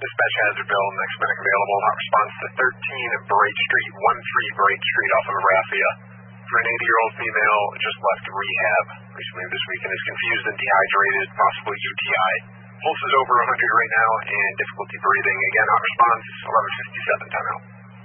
dispatch hazard bell, next medic available. Hot response to 13 Bright Street, 13 Bright Street off of Raffia. For an 80-year-old female, just left rehab recently this week and is confused and dehydrated, possible UTI. Pulse is over 100 right now and difficulty breathing. Again, hot response, 11:57, timeout.